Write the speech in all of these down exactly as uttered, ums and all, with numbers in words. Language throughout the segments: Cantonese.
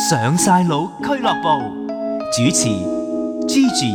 上晒腦俱樂部，主持 Gigi。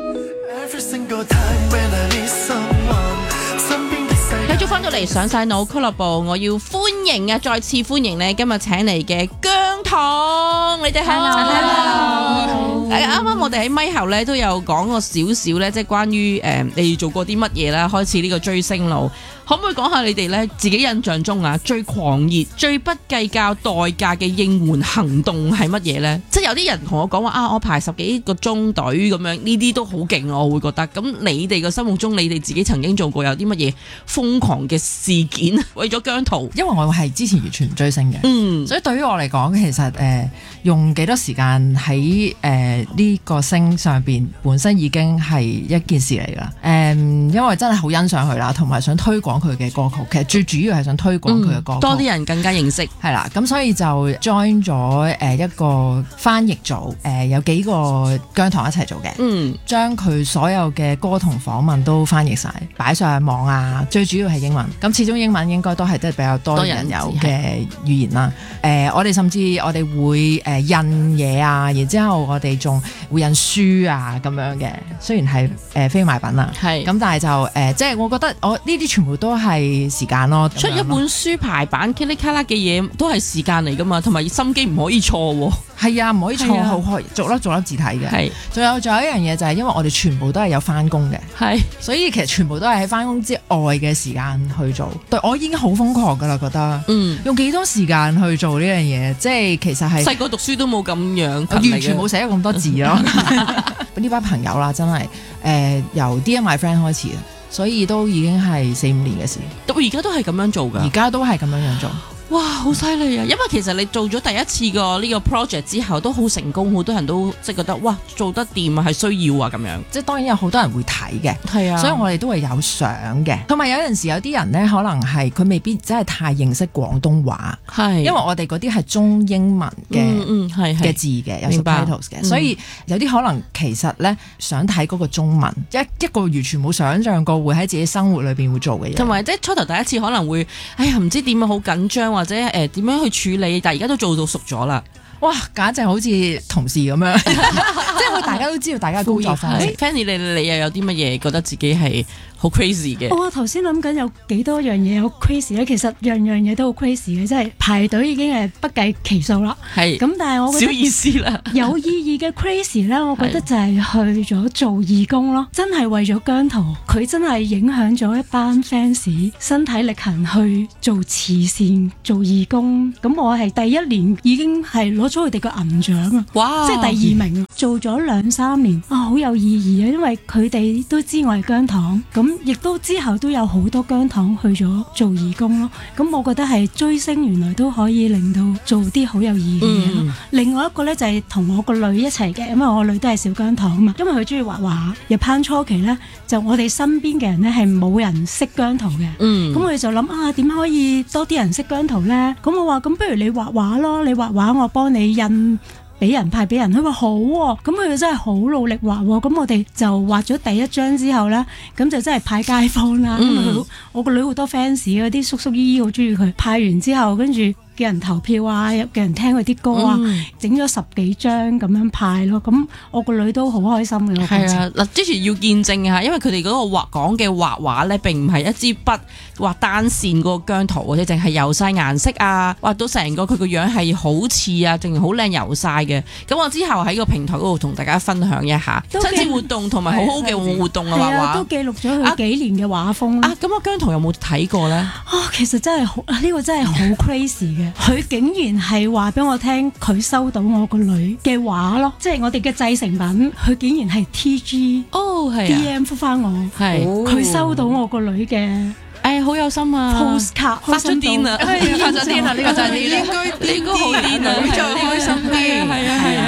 繼續翻到嚟上晒腦俱樂部，我要歡迎啊，再次歡迎你今日請嚟嘅姜糖，你哋好。Hello，啱啱我哋喺咪後咧都有講過少少咧，即係關於誒、呃、你做過啲乜嘢啦，開始呢個追星路。可唔可以講下你哋咧自己印象中啊最狂熱、最不計較代價嘅應援行動係乜嘢咧？即係有啲人同我講話啊，我排十幾個鐘隊咁樣，呢啲都好勁，我會覺得。咁你哋嘅心目中，你哋自己曾經做過有啲乜嘢瘋狂嘅事件？為咗姜濤， 因為我係之前完全唔追星嘅， 嗯， 所以對於我嚟講，其實誒、呃、用幾多時間喺誒呢個星上邊，本身已經係一件事嚟㗎。誒、呃，因為真係好欣賞佢啦，同埋想推廣佢嘅歌曲，其實最主要係想推廣佢嘅歌曲， 嗯，多啲人更加認識， 係啦。咁所以就 join 咗誒一個翻譯組，誒、呃、有幾個姜糖一齊做嘅， 嗯， 將佢所有嘅歌同訪問都翻譯晒，擺上網啊。最主要係英文，咁始終英文應該都係都係比較多人有嘅語言啦。誒、呃，我哋甚至我哋會誒印嘢啊，然之後我哋仲會印書啊咁樣嘅。雖然係誒、呃、非賣品啦，係咁，但係就誒、呃、即係我覺得我呢啲全部都係時間咯。 出一本書排版噼里卡啦嘅嘢都係時間嚟噶嘛，同埋心機唔可以錯喎。 係啊，唔可以錯，好開逐粒逐粒字睇嘅。係，仲有仲有一樣嘢就係因為我哋全部都係有翻工嘅，係，所以其實全部都係喺翻工之外嘅時間去做。對，我已經好瘋狂噶啦，覺得，嗯，用幾多時間去做呢樣嘢，即係其實係細個讀書都冇咁樣，完全冇寫咗咁多字咯。呢班朋友啦，真係誒、呃、由 Dear My Friend 開始，所以都已經係四五年嘅事，到而家都係咁樣做㗎，而家都係咁樣樣做。哇，好犀利啊！因為其實你做咗第一次個呢個 project 之後都好成功，好多人都即係覺得哇做得掂啊，係需要啊咁樣。即係當然有好多人會睇嘅，係啊，所以我哋都會有相嘅。同埋有陣時有啲人咧，可能係佢未必真係太認識廣東話，係因為我哋嗰啲係中英文嘅嗯係嘅字嘅，有 subtitles 嘅，所以有啲可能其實咧想睇嗰個中文，一一個完全冇想像過會喺自己生活裏邊會做嘅嘢。同埋即係初頭第一次可能會，哎呀唔知點樣好緊張。或者誒點樣去處理，但係而家都做到熟咗啦。哇，簡直好似同事咁樣，即係大家都知道大家工作方式。Fanny 你你又有啲乜嘢覺得自己係好 crazy 嘅？ 我頭先諗緊有幾多樣嘢好 crazy 咧，其實樣樣嘢都好 crazy 嘅，即係排隊已經係不計其數啦。係咁，但係我覺得小意思啦。有意義嘅 crazy 咧，我覺得就係去咗做義工咯，真係為咗姜濤，佢真係影響咗一班 fans， 身體力行去做慈善、做義工。咁我係第一年已經係攞咗佢哋個銀獎啊！哇，即係第二名，做咗兩三年啊，好有意義啊！因為佢哋都知我係姜糖咁。亦都之後都有好多姜糖去咗做義工咯，咁我覺得係追星原來都可以令到做啲好有意義嘅嘢咯。嗯、另外一個呢，就係、是、同我個女一齊嘅，因為我女都係小姜糖啊嘛，因為佢中意畫畫。入班初期呢，就我哋身邊嘅人呢，係冇人識姜濤嘅，咁、嗯、我哋就諗啊，點可以多啲人識姜濤呢？咁我話咁不如你畫畫咯，你畫畫我幫你印。俾人派俾人，佢話好喎，咁佢真係好努力畫喎，咁我哋就畫咗第一張之後呢，咁就真係派街坊啦。嗯、我個女好多 fans 嗰啲叔叔姨姨好中意佢，派完之後跟住叫人投票啊，叫人聽佢啲歌啊，整咗、嗯、十幾張咁樣派咯。咁我個女都好開心嘅。係啊， 嗱，之前要見證下，因為佢哋嗰個畫講嘅畫畫呢，並唔係一支筆畫單線嗰個姜濤，或者淨係油晒顏色啊，畫到成個佢個樣係好似啊，淨係好靚油晒嘅。咁我之後喺個平台嗰度同大家分享一下親子活動同埋好好嘅活動啊，畫畫都記錄咗佢幾年嘅畫風啊。咁啊，姜濤有冇睇過呢？ 啊，其實真係好呢、呢個真係好 crazy 嘅。佢竟然係話俾我聽，佢收到我個女嘅畫咯，即係我哋嘅製成品，佢竟然係 T G 哦，係 D M 覆翻我，係佢收到我個女嘅。 誒好有心啊 ！postcard 發咗癲啦，發咗癲啦！呢個就係你應該你應該好癲啊！再開心啲，係啊係啊！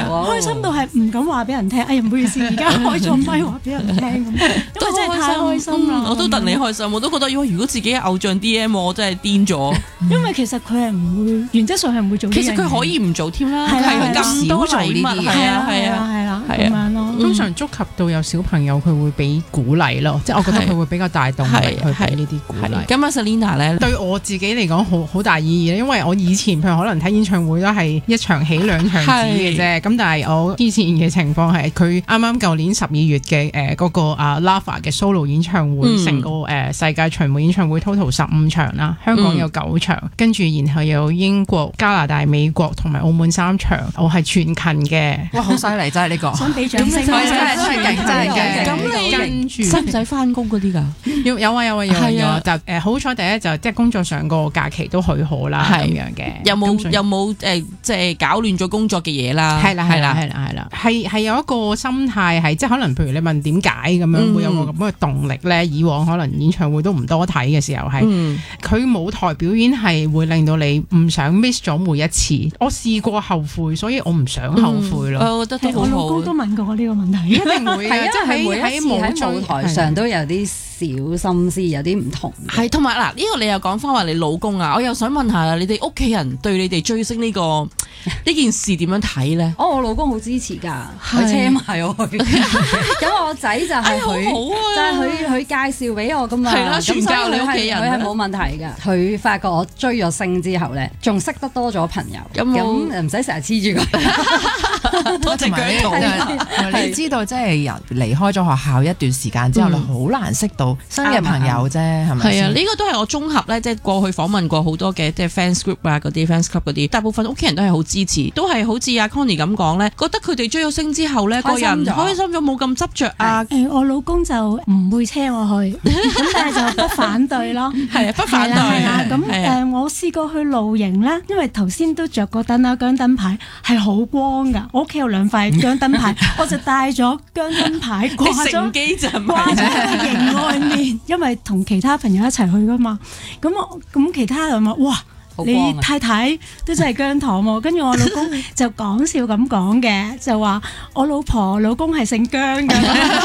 開心到係唔敢話俾人聽。哎呀，唔好意思，而家開咗咪話俾人聽咁，因為真係太開心啦。 我都戥你開心，我都覺得如果自己嘅偶像 D M 我真係癲咗。 因為其實佢係唔會，原則上係唔會做。 其實佢可以唔做添啦，係佢咁多禮物，係啊係啊係啊咁樣咯。 通常觸及到有小朋友，佢會俾鼓勵咯，即係我覺得佢會比較大動力去俾呢啲鼓勵。 咁阿 Selina 咧， 對我自己嚟講好好大意義，因為我以前譬如可能睇演唱會都係一場起兩場止嘅啫，咁但係我之前嘅情況係佢啱啱舊年十二月嘅誒嗰個啊 Lava 嘅 solo 演唱會，成、嗯、個誒、呃、世界巡迴演唱會 total 十五場啦，香港有九場，嗯、跟住然後有英國、加拿大、美國同埋澳門三場，我係全勤嘅。 哇，好犀利真係呢個！ 想俾掌聲， 真係真係勁，真係勁。 咁你跟住使唔使翻工嗰啲㗎？ 有有啊有啊有啊有啊！就誒好彩第一就即係工作上個假期都許可啦，咁樣嘅。 有冇有冇誒即係搞亂咗工作嘅嘢啦？ 係啦係啦係啦係啦，係係有一個心態係即係可能譬如你問點解咁樣會有個咁嘅動力咧？以往可能演唱會都唔多睇嘅時候係，佢舞台表演係會令到你唔想 miss 咗每一次。我試過後悔，所以我唔想後悔咯。 我覺得都好好。 我老公都問過我呢個問題， 一定會嘅，即係喺喺舞台上都有啲小心思，有啲唔同。 係同埋嗱，呢個你又講翻話你老公啊，我又想問下你哋屋企人對你哋追星呢個呢件事點樣睇咧？ 哦，我老公好支持㗎，佢車埋我去。咁我仔就係佢，就係佢佢介紹俾我㗎嘛。 係啦，全教你屋企人， 佢係冇問題㗎。佢發覺我追咗星之後咧，仲識得多咗朋友，咁唔使成日黐住佢。 多謝佢。你知道即係人離開咗學校一段時間之後，你好難識到新嘅朋友啫，係咪？ 係啊，呢個都係我綜合咧，即係過去訪問過好多嘅即係 fans group 啊，嗰啲 fans club 嗰啲，大部分屋企人都係好支持，都係好似阿 Connie 咁講咧，覺得佢哋追咗星之後咧，個人開心咗，冇咁執着啊。 誒，我老公就唔會車我去，咁但係就不反對咯。係啊， 不反對。 係啦，咁誒，我試過去露營咧，因為頭先都着過燈啦，姜燈牌係好光㗎，我屋企有兩塊姜燈牌，我就帶咗姜燈牌掛咗掛咗喺營外面，因為同其他朋友一齊去噶嘛。咁我咁其他人話：哇，你太太都真係姜糖喎。跟住我老公就講笑咁講嘅，就話我老婆老公係姓姜嘅，幾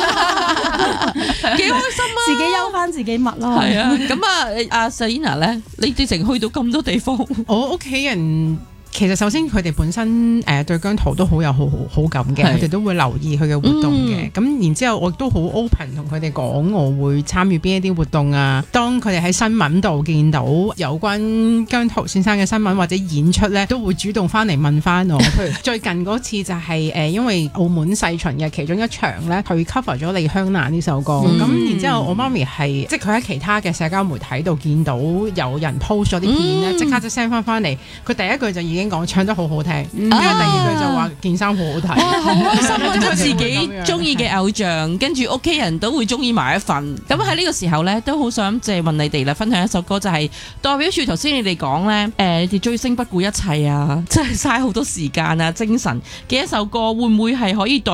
開心啊！自己休翻自己物咯。 係啊，咁啊，阿 Selina 咧，你直情去到咁多地方， 我屋企人。其實首先佢哋本身誒、呃、對姜濤都好有好好好感嘅，佢哋都會留意佢嘅活動嘅。咁、嗯、然之後我都好 open 同佢哋講，我會參與邊一啲活動啊。當佢哋喺新聞度見到有關姜濤先生嘅新聞或者演出咧，都會主動翻嚟問翻我。譬如最近嗰次就係、是、誒、呃，因為澳門世巡嘅其中一場咧，佢 cover 咗《李香蘭》呢首歌。咁、嗯、然之後我媽咪係即係佢喺其他嘅社交媒體度見到有人 post 咗啲片咧，即、嗯、刻就 send 翻翻嚟。佢第一句就已經講唱得好好聽，跟住、嗯、第二句就話件衫好好睇， 好開心啊！佢自己中意嘅偶像，跟住屋企人都會中意埋一份。咁喺呢個時候咧，都好想即係問你哋啦，分享一首歌，就係代表住頭先你哋講咧，誒、呃，你哋追星不顧一切啊，即係嘥好多時間啊、精神嘅一首歌，會唔會係可以代